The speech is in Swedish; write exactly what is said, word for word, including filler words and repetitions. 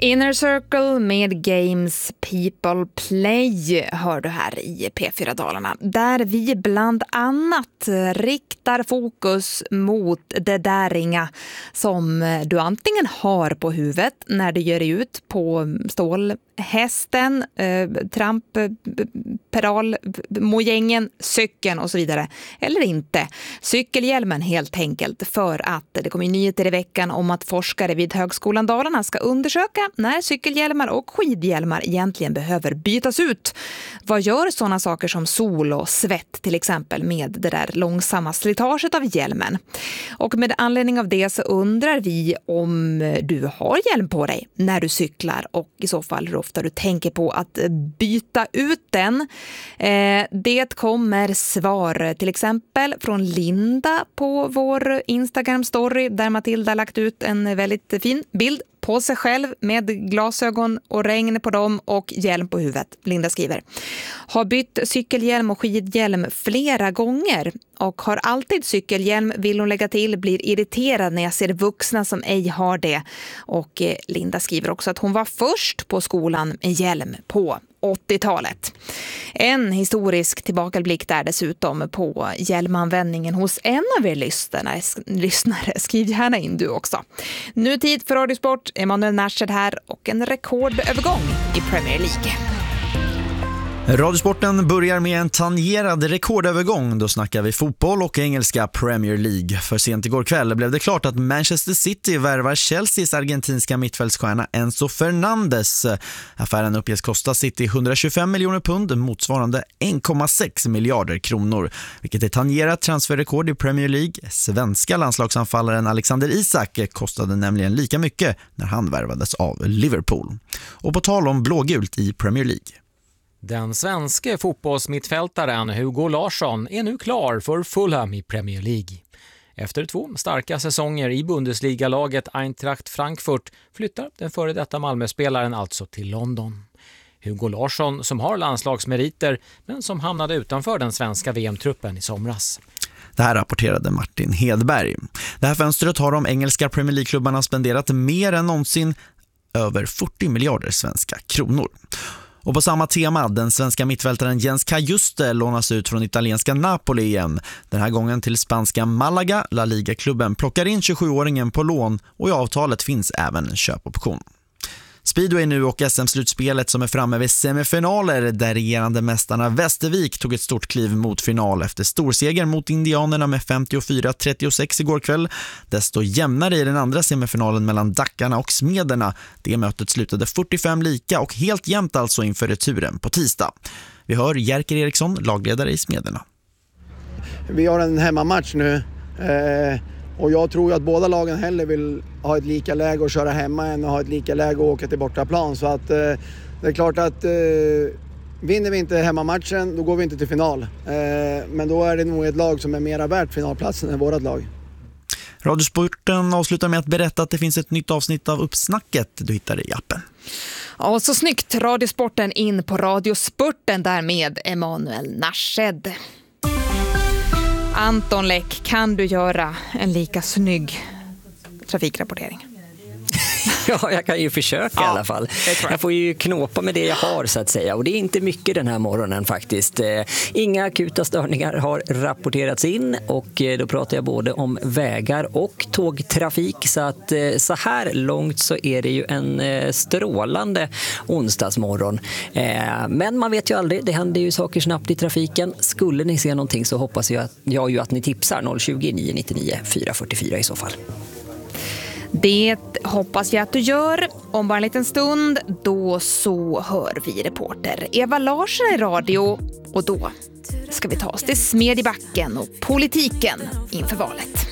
Inner Circle med Games People Play hör du här i P fyra Dalarna, där vi bland annat riktar fokus mot det där ringa som du antingen har på huvudet när du ger dig ut på stålhästen, eh, tramp, pedal, mojängen, cykeln och så vidare, eller inte. Cykelhjälmen helt enkelt, för att det kommer nyheter i veckan om att forskare vid Högskolan Dalarna ska undersöka när cykelhjälmar och skidhjälmar egentligen behöver bytas ut. Vad gör sådana saker som sol och svett till exempel med det där långsamma slitaget av hjälmen? Och med anledning av det så undrar vi om du har hjälm på dig när du cyklar, och i så fall hur ofta du tänker på att byta ut den. Eh, det kommer svar till exempel från Linda på vår Instagram-story, där Matilda lagt ut en väldigt fin bild på sig själv med glasögon och regn på dem och hjälm på huvudet. Linda skriver: har bytt cykelhjälm och skidhjälm flera gånger och har alltid cykelhjälm, vill hon lägga till, blir irriterad när jag ser vuxna som ej har det. Och Linda skriver också att hon var först på skolan med hjälm på åttiotalet. En historisk tillbakablick där dessutom på hjälmanvändningen hos en av er lyssnare. Skriv gärna in du också. Nu tid för Radiosport. Emanuel Narshed här och en rekordövergång i Premier League. Radiosporten börjar med en tangerad rekordövergång. Då snackar vi fotboll och engelska Premier League. För sent igår kväll blev det klart att Manchester City värvar Chelseas argentinska mittfältsstjärna Enzo Fernandes. Affären uppges kosta City hundratjugofem miljoner pund, motsvarande en komma sex miljarder kronor, vilket är tangerat transferrekord i Premier League. Svenska landslagsanfallaren Alexander Isak kostade nämligen lika mycket när han värvades av Liverpool. Och på tal om blågult i Premier League. Den svenska fotbollsmittfältaren Hugo Larsson är nu klar för Fulham i Premier League. Efter två starka säsonger i Bundesliga-laget Eintracht Frankfurt flyttar den före detta Malmö-spelaren alltså till London. Hugo Larsson, som har landslagsmeriter men som hamnade utanför den svenska V M-truppen i somras. Det här rapporterade Martin Hedberg. Det här fönstret har de engelska Premier League-klubbarna spenderat mer än någonsin, över fyrtio miljarder svenska kronor. Och på samma tema, den svenska mittfältaren Jens Cajuste lånas ut från italienska Napoli igen. Den här gången till spanska Malaga. La Liga-klubben plockar in tjugosjuåringen på lån och i avtalet finns även en köpoption. Speedway nu och S M-slutspelet som är framme vid semifinaler, där regerande mästarna Västervik tog ett stort kliv mot final efter storseger mot indianerna med femtiofyra trettiosex igår kväll. Desto jämnare i den andra semifinalen mellan Dackarna och Smederna. Det mötet slutade fyrtiofem lika och helt jämnt alltså inför returen på tisdag. Vi hör Jerker Eriksson, lagledare i Smederna. Vi har en hemmamatch nu. Eh... Och jag tror att båda lagen hellre vill ha ett lika läge och köra hemma än att ha ett lika läge och åka till bortaplan. Så att eh, det är klart att eh, vinner vi inte hemmamatchen, då går vi inte till final. Eh, men då är det nog ett lag som är mera värt finalplatsen än vårat lag. Radiosporten avslutar med att berätta att det finns ett nytt avsnitt av Uppsnacket. Du hittar det i appen. Ja, så snyggt. Radiosporten in på Radiosporten där med Emanuel Narshed. Anton Läck, kan du göra en lika snygg trafikrapportering? Ja, jag kan ju försöka ja, i alla fall. Jag. jag får ju knåpa med det jag har så att säga. Och det är inte mycket den här morgonen faktiskt. Inga akuta störningar har rapporterats in. Och då pratar jag både om vägar och tågtrafik. Så att så här långt så är det ju en strålande onsdagsmorgon. Men man vet ju aldrig. Det händer ju saker snabbt i trafiken. Skulle ni se någonting så hoppas jag, jag ju att ni tipsar noll tjugo, nio nittionio, fyra fyrtiofyra i så fall. Det hoppas jag att du gör. Om bara en liten stund, då så hör vi reporter Eva Larsson i radio. Och då ska vi ta oss till Smedjebacken och politiken inför valet.